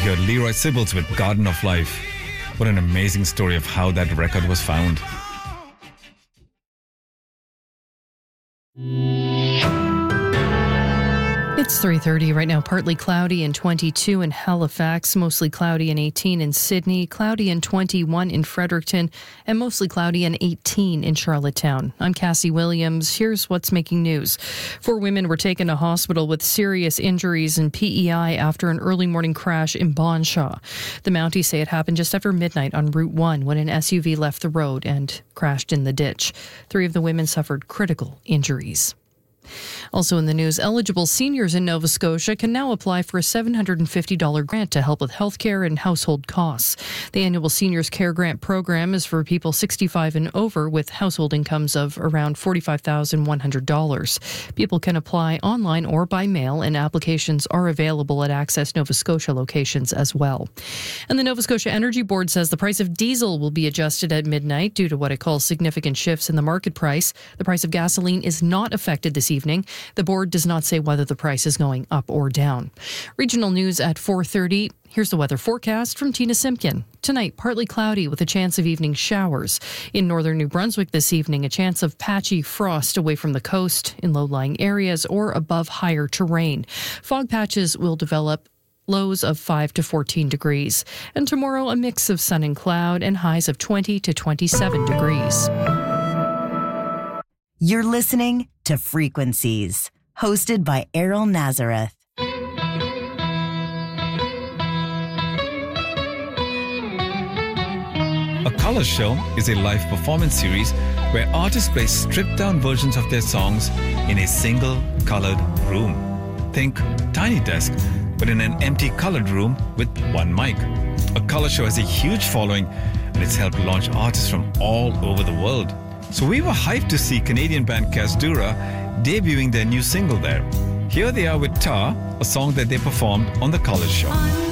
heard Leroy Sibbles with Garden of Life. What an amazing story of how that record was found. It's 3:30 right now, partly cloudy and 22 in Halifax, mostly cloudy and 18 in Sydney, cloudy and 21 in Fredericton, and mostly cloudy and 18 in Charlottetown. I'm Cassie Williams. Here's what's making news. 4 women were taken to hospital with serious injuries and PEI after an early morning crash in Bonshaw. The Mounties say it happened just after midnight on Route 1 when an SUV left the road and crashed in the ditch. 3 of the women suffered critical injuries. Also in the news, eligible seniors in Nova Scotia can now apply for a $750 grant to help with healthcare and household costs. The annual Seniors Care Grant program is for people 65 and over with household incomes of around $45,100. People can apply online or by mail, and applications are available at Access Nova Scotia locations as well. And the Nova Scotia Energy Board says the price of diesel will be adjusted at midnight due to what it calls significant shifts in the market price. The price of gasoline is not affected this evening. The board does not say whether the price is going up or down. Regional news at 4:30. Here's the weather forecast from Tina Simpkin. Tonight, partly cloudy with a chance of evening showers. In northern New Brunswick this evening, a chance of patchy frost away from the coast in low-lying areas or above higher terrain. Fog patches will develop, lows of 5 to 14 degrees. And tomorrow, a mix of sun and cloud and highs of 20 to 27 degrees. You're listening to Frequencies, hosted by Errol Nazareth. A Color Show is a live performance series where artists play stripped-down versions of their songs in a single colored room. Think Tiny Desk, but in an empty colored room with one mic. A Color Show has a huge following, and it's helped launch artists from all over the world. So we were hyped to see Canadian band Casdura debuting their new single there. Here they are with Tar, a song that they performed on The Color Show.